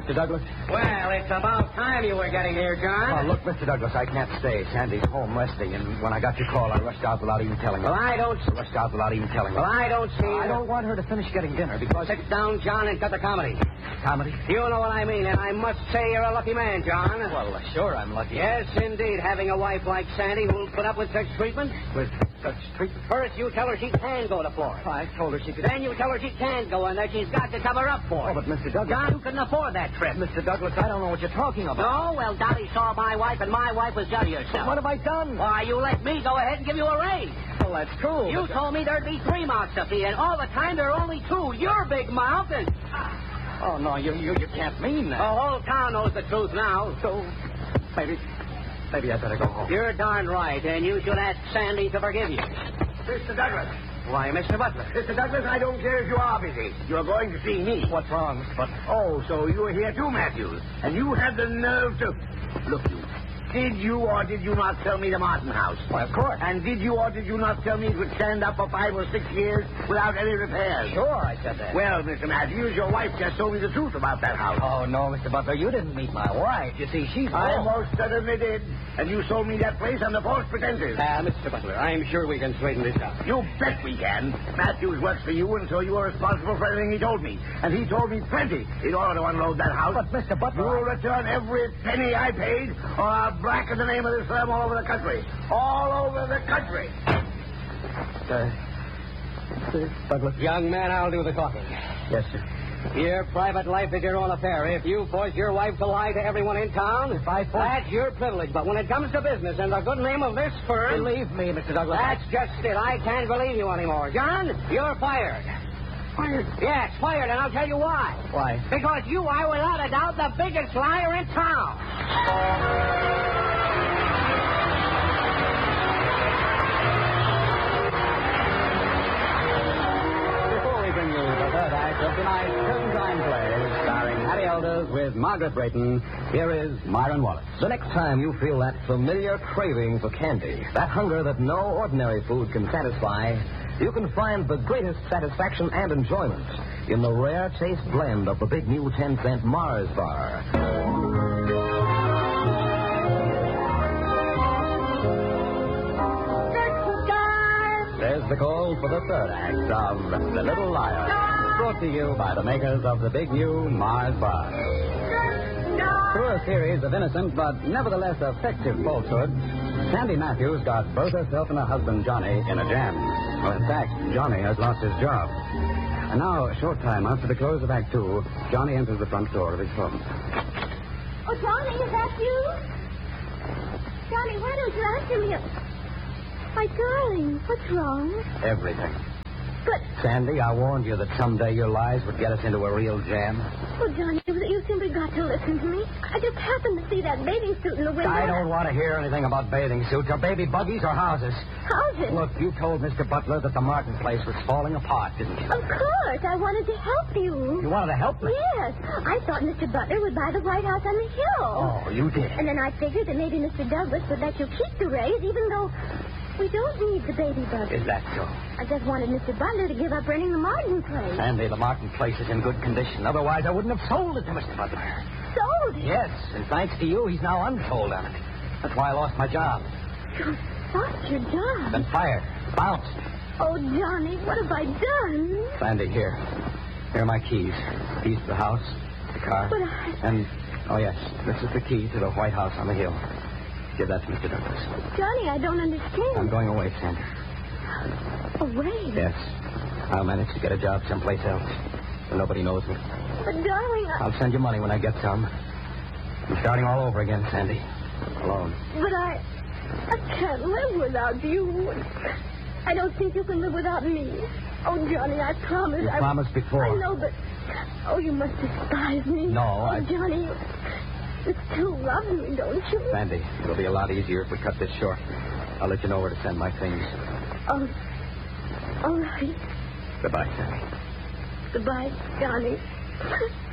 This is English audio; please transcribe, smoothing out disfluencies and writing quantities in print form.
Mr. Douglas? Well, it's about time you were getting here, John. Oh, look, Mr. Douglas, I can't stay. Sandy's home resting, and when I got your call, I rushed out without even telling her. Well, I don't see... Well, I don't see... I don't want her to finish getting dinner because... Sit down, John, and cut the comedy. Comedy? You know what I mean, and I must say you're a lucky man, John. Well, sure, I'm lucky. Yes, indeed, having a wife like Sandy who'll put up with such treatment. With such treatment? First, you tell her she can go to Florida. I told her she could... Then you tell her she can't go and that she's got to cover up for it. Oh, but Mr. Douglas... John, you couldn't afford that trip. Mr. Douglas, I don't know what you're talking about. No? Well, Dolly saw my wife, and my wife was Dolly herself. What have I done? Why, you let me go ahead and give you a raise. Well, that's true. You told me there'd be 3 mouths to feed, and all the time there are only 2. Your big mouth and... Oh, no, you can't mean that. The whole town knows the truth now. So, maybe I better go home. You're darn right, and you should ask Sandy to forgive you. Mr. Douglas. Why, Mr. Butler. Mr. Douglas, I don't care if you are busy. You're going to see me. What's wrong, Mr. Butler? Oh, so you were here too, Matthews. And you had the nerve to... Look, you. Did you or did you not sell me the Martin house? Why, of course. And did you or did you not tell me it would stand up for 5 or 6 years without any repairs? Sure, I said that. Well, Mr. Matthews, your wife just told me the truth about that house. Oh, no, Mr. Butler, you didn't meet my wife. You see, she's... I most certainly did. And you sold me that place under false pretenses. Mr. Butler, I'm sure we can straighten this out. You bet we can. Matthews works for you, and so you are responsible for everything he told me. And he told me plenty in order to unload that house. But, Mr. Butler... You'll return every penny I paid, or I'll blacken the name of this firm all over the country. All over the country. Mr. Douglas? Young man, I'll do the talking. Yes, sir. Your private life is your own affair. If you force your wife to lie to everyone in town, that's your privilege. But when it comes to business and the good name of this firm... Believe me, Mr. Douglas. That's just it. I can't believe you anymore. John, you're fired. Fired? Yes, fired, and I'll tell you why. Why? Because you are, without a doubt, the biggest liar in town. Bring you the third act of tonight's Curtain Time play, starring Harry Elders with Margaret Brayton. Here is Myron Wallace. The next time you feel that familiar craving for candy, that hunger that no ordinary food can satisfy, you can find the greatest satisfaction and enjoyment in the rare taste blend of the big new 10-cent Mars bar. There's the call for the third act of The Little Liar, brought to you by the makers of the big new Mars bar. Through a series of innocent but nevertheless effective falsehoods, Sandy Matthews got both herself and her husband Johnny in a jam. Well, in fact, Johnny has lost his job. And now, a short time after the close of Act 2, Johnny enters the front door of his home. Oh, Johnny, is that you? Johnny, why don't you answer me? My darling, what's wrong? Everything. But... Sandy, I warned you that someday your lies would get us into a real jam. Oh, Johnny, you simply got to listen to me. I just happened to see that bathing suit in the window. I don't want to hear anything about bathing suits or baby buggies or houses. Houses? Look, you told Mr. Butler that the Martin place was falling apart, didn't you? Of course. I wanted to help you. You wanted to help me? Yes. I thought Mr. Butler would buy the White House on the hill. Oh, you did? And then I figured that maybe Mr. Douglas would let you keep the raise, even though we don't need the baby buggies. Is that so? I just wanted Mr. Butler to give up renting the Martin place. Sandy, the Martin place is in good condition. Otherwise, I wouldn't have sold it to Mr. Butler. Sold it? Yes, and thanks to you, he's now unsold on it. That's why I lost my job. You lost your job? Been fired. Bounced. Oh, Johnny, what have I done? Sandy, here. Here are my keys. Keys to the house, the car. But I... And, oh, yes, this is the key to the White House on the hill. Give that to Mr. Douglas. Johnny, I don't understand. I'm going away, Sandy. Away? Yes. I'll manage to get a job someplace else where nobody knows me. But, darling, I'll send you money when I get some. I'm starting all over again, Sandy. Alone. But I can't live without you. I don't think you can live without me. Oh, Johnny, I promise. You promised before. I know, but... Oh, you must despise me. No, oh, Johnny, you still love me, don't you? Sandy, it'll be a lot easier if we cut this short. I'll let you know where to send my things. Oh, all right. Goodbye, Sandy. Goodbye, Johnny.